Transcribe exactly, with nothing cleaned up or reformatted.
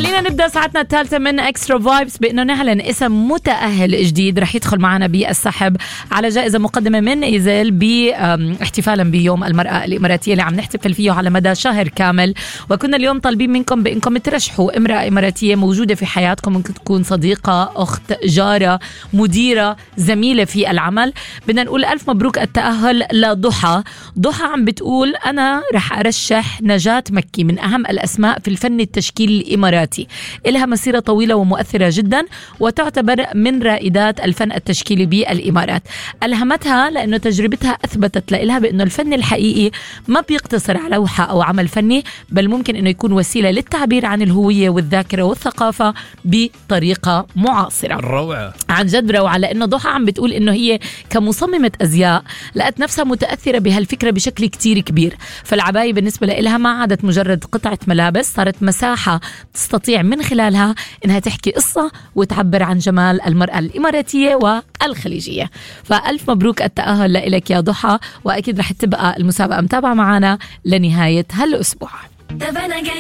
خلينا نبدأ ساعتنا الثالثة من اكسترا فايبس بأنه نعلن اسم متأهل جديد رح يدخل معنا بالسحب على جائزة مقدمة من إيزيل باحتفالا بيوم المرأة الإماراتية اللي عم نحتفل فيه على مدى شهر كامل. وكنا اليوم طالبين منكم بأنكم ترشحوا امرأة إماراتية موجودة في حياتكم، ممكن تكون صديقة، أخت، جارة، مديرة، زميلة في العمل. بدنا نقول ألف مبروك التأهل لضحى. ضحى عم بتقول أنا رح أرشح نجاة مكي، من أهم الأسماء في الفن التشكيلي الإماراتي، إلها مسيرة طويلة ومؤثرة جدا وتعتبر من رائدات الفن التشكيلي بالإمارات. ألهمتها لأنه تجربتها أثبتت لها بأنه الفن الحقيقي ما بيقتصر على لوحة أو عمل فني، بل ممكن أنه يكون وسيلة للتعبير عن الهوية والذاكرة والثقافة بطريقة معاصرة. روعة، عن جد روعة. لأنه ضحى عم بتقول إنه هي كمصممة أزياء لقت نفسها متأثرة بهالفكرة بشكل كتير كبير. فالعباية بالنسبة لها ما عادت مجرد قطعة ملابس، صارت مساحة تستطيع من خلالها إنها تحكي قصة وتعبر عن جمال المرأة الإماراتية والخليجية. فألف مبروك التأهل لك يا ضحى، وأكيد رح تبقى المسابقة متابعة معنا لنهاية هالأسبوع.